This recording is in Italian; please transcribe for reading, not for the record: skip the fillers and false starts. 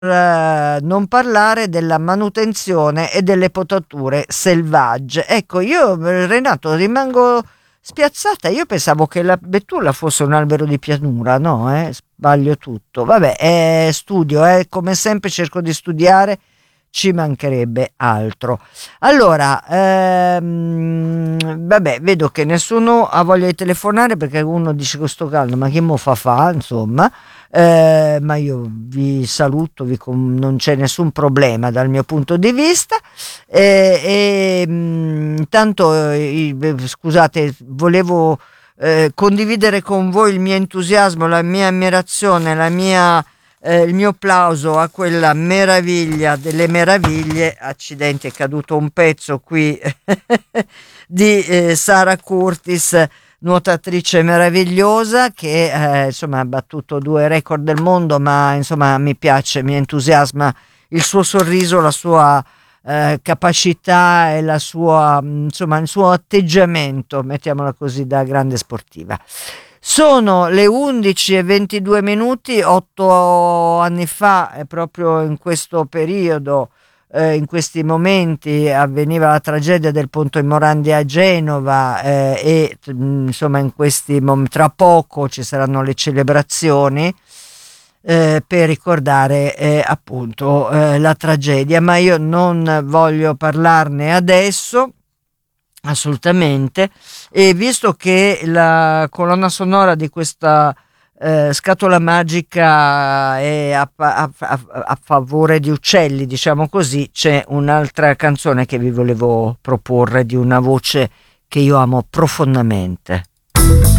non parlare della manutenzione e delle potature selvagge. Ecco, io, Renato, rimango spiazzata. Io pensavo che la betulla fosse un albero di pianura, no? Sbaglio tutto. Vabbè, studio, come sempre cerco di studiare, ci mancherebbe altro. Allora, vabbè, vedo che nessuno ha voglia di telefonare perché uno dice con sto caldo, ma che mo fa, insomma. Ma io vi saluto, non c'è nessun problema dal mio punto di vista. Intanto, scusate, volevo condividere con voi il mio entusiasmo, la mia ammirazione, il mio applauso a quella meraviglia delle meraviglie. Accidenti, è caduto un pezzo qui di Sara Curtis, nuotatrice meravigliosa che insomma ha battuto 2 record del mondo, ma insomma mi piace, mi entusiasma il suo sorriso, la sua capacità e la sua, insomma, il suo atteggiamento, mettiamola così, da grande sportiva. Sono le 11:22, 8 anni fa, proprio in questo periodo, in questi momenti avveniva la tragedia del ponte Morandi a Genova, insomma tra poco ci saranno le celebrazioni per ricordare appunto la tragedia, ma io non voglio parlarne adesso assolutamente. E visto che la colonna sonora di questa scatola magica è a favore di uccelli, diciamo così, c'è un'altra canzone che vi volevo proporre di una voce che io amo profondamente.